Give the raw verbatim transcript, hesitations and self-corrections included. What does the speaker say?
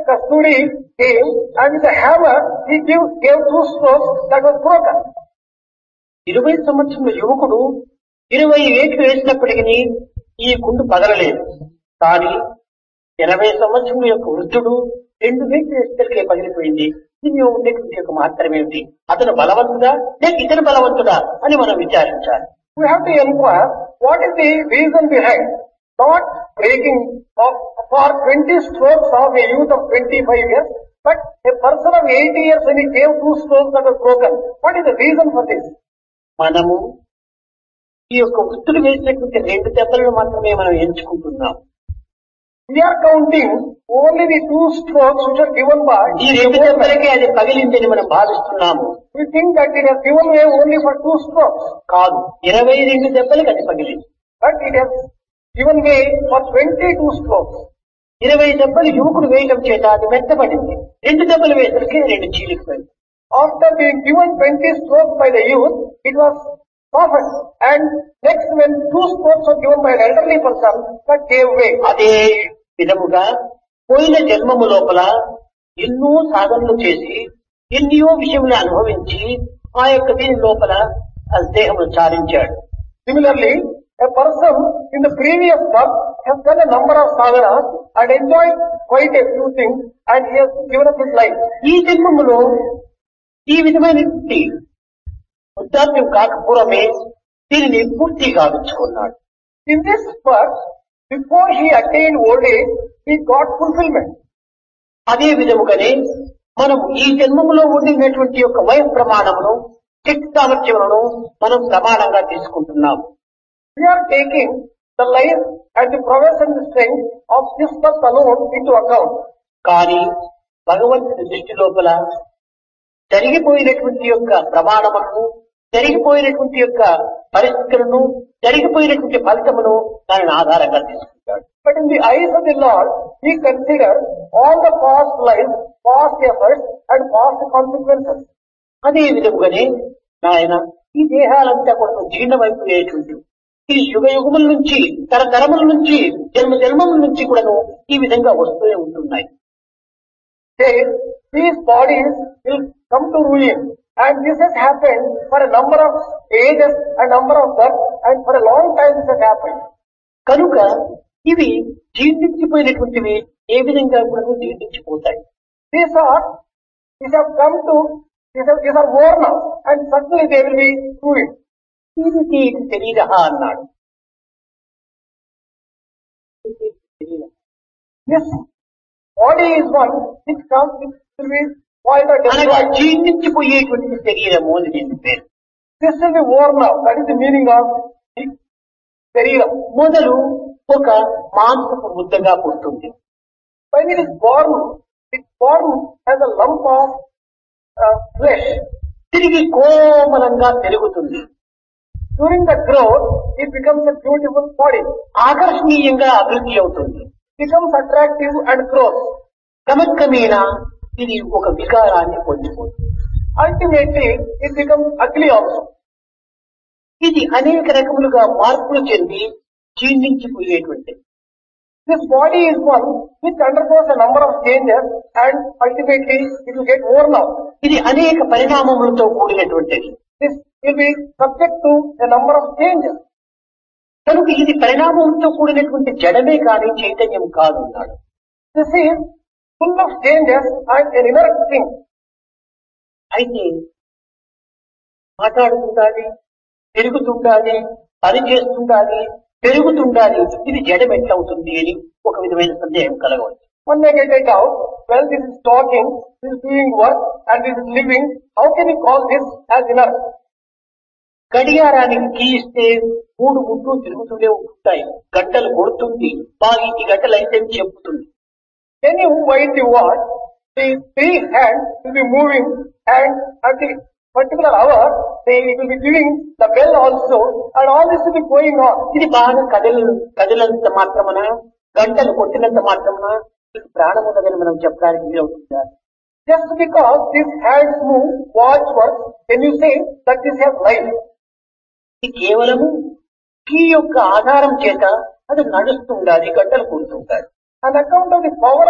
Kasturi came and with a hammer he gave, gave two strokes that was broken. ఇరవై సంవత్సరముల యువకుడు ఇరవై వేట్లు వేసినప్పటికీ ఈ గుండు పగలలేదు. కానీ ఎనభై సంవత్సరముల యొక్క వృద్ధుడు రెండు వేట్లు వేసేసరికి పగిలిపోయింది. దీనిలో ఉండేటువంటి యొక్క మాత్రం ఏమిటి? అతను బలవంతుడా లేక ఇతను బలవంతుడా అని మనం విచారించాలి. We have to inquire what is the reason behind not breaking of, for twenty strokes of a youth of twenty-five years, but a person of eighty years when he gave two strokes that was broken. What is the reason for this? మనము ఈ యొక్క వృత్తులు వేసినటువంటి రెండు దెబ్బలను మాత్రమే మనం ఎంచుకుంటున్నాం. We are counting only the two strokes which are given by ఈ రెండు దెబ్బలకే అది పగిలిందని మనం భావిస్తున్నాము. We think that it has given way only for two strokes. కాదు, ఇరవై రెండు దెబ్బలకు అది పగిలింది. But it has given way for twenty-two strokes. ఇరవై దెబ్బలు యువకుడు వేయడం చేత అది మెత్తబడింది. రెండు దెబ్బలు వేసరికి రెండు చీలిపోయింది. After being given twenty strokes by the youth, it was softened. And next when two strokes were given by an elderly person, that gave way. అదే విధముగా పోయిన జన్మము లోపల ఎన్నో సాధనలు చేసి ఎన్నో విషయములు అనుభవించి ఆ యొక్క దీని లోపల ఆ దేహమును చాలించాడు. Similarly, a person in the previous birth has done a number of sadhanas and enjoyed quite a few things and he has given up his life. ఈ జన్మములో ఈ విధమైన వృద్ధాప్యం కాకపూర్వమే దీనిని పూర్తి గావించుకున్నాడు. In this birth, before he attained old age, he got fulfillment. అదే విధముగానే మనం ఈ జన్మములో ఉండినటువంటి యొక్క వయ ప్రమాణమును శక్తి సామర్థ్యములను మనం ప్రమాణంగా తీసుకుంటున్నాం. We are taking the life and the prowess and the strength of this birth alone into account. కానీ భగవంతుని దృష్టి లోపల జరిగిపోయినటువంటి యొక్క ప్రమాణములను, జరిగిపోయినటువంటి యొక్క పరిస్థితులను, జరిగిపోయినటువంటి ఫలితమును దానిని ఆధారంగా తీసుకుంటాడు. But in the eyes of the Lord, he considers all the past lives, past efforts and past consequences. అదే విధముగానే నాయన ఈ దేహాలంతా కూడా జీర్ణమైపోయేటువంటి ఈ యుగ యుగముల నుంచి తరతరముల నుంచి జన్మ జన్మముల నుంచి కూడాను ఈ విధంగా వస్తూనే ఉంటున్నాయి. These bodies will come to ruin, and this has happened for a number of ages, a number of births, and for a long time this has happened. కనుక ఇవి జీర్ణించిపోయినటువంటివి ఏ విధంగా కూడా జీర్ణించిపోతాయి. These are, these have come to, these are, these are worn out, and suddenly they will be ruined. ఇది శరీర అన్నాడు. This body is one which comes, which will be spoiled or destroyed. జీర్ణించిపోయేటువంటి శరీరము అని దీని పేరు. This will be worn out. That is the meaning of the శరీరం. మొదలు ఒక మాంసపు ముద్దగా పుడుతుంది. When it is born, it born as a lump of uh, flesh. తిరిగి కోమలంగా పెరుగుతుంది. During the growth, it becomes a beautiful body. ఆకర్షణీయంగా అభివృద్ధి అవుతుంది. Becomes attractive and grows. క్రమక్రమేణా ఇది ఒక వికారాన్ని పొందిపోతుంది. Ultimately, it becomes ugly also. ఇది అనేక రకములుగా మార్పులు చెంది క్షీణించిపోయేటువంటి. This body is one which undergoes a number of changes and ultimately it will get worn out. ఇది అనేక పరిణామములతో కూడినటువంటిది. This will be subject to a number of changes. కనుక ఇది పరిణామంతో కూడినటువంటి జడమే కానీ చైతన్యం కాదు అన్నాడు. This is full of changes and an inert thing. అయితే మాట్లాడుతుండాలి, పెరుగుతుండాలి, పని చేస్తుండాలి, పెరుగుతుండాలి, ఇది జడం ఎట్లవుతుంది అని ఒక విధమైన సందేహం కలగవచ్చు. One may get a doubt, well, this is talking, this is doing work and this is living, how can you call this as inert? గడియారానికి key ఇస్తే మూడు ముట్లు తిరుగుతూనే ఉంటాయి, గంటలు కొడుతుంది, బాగా ఈ గంటలు అయితే చెప్పుతుంది. When you wind the watch, the three hands will be moving and at the particular hour, they will be giving the bell also and all this will be going on. ఇది బాగా కదలు కదిలంత మాత్రమున, గంటలు కొట్టినంత మాత్రమున ఇది ప్రాణం ఉన్నదని మనం చెప్పడానికి వీలవుతుందా? Just because these hands move, watch works, can you say that this has life? ఇది కేవలము కీ యొక్క ఆధారం చేత అది నడుస్తుండాలి, గంటలు కొడుతుంటాడు. On account of the power